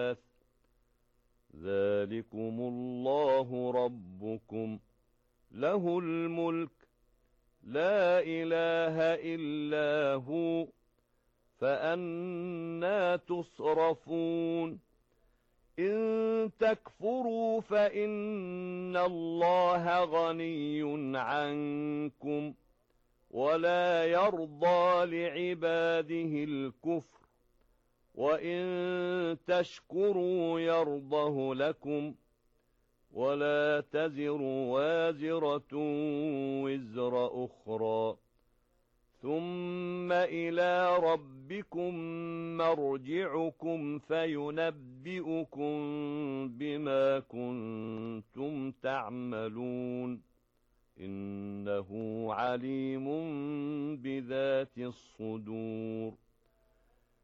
ذلكم الله ربكم له الملك لا إله إلا هو فأنى تصرفون إن تكفروا فإن الله غني عنكم ولا يرضى لعباده الكفر وإن تشكروا يرضه لكم ولا تزر وازرة وزر أخرى ثم إلى ربكم مرجعكم فينبئكم بما كنتم تعملون إنه عليم بذات الصدور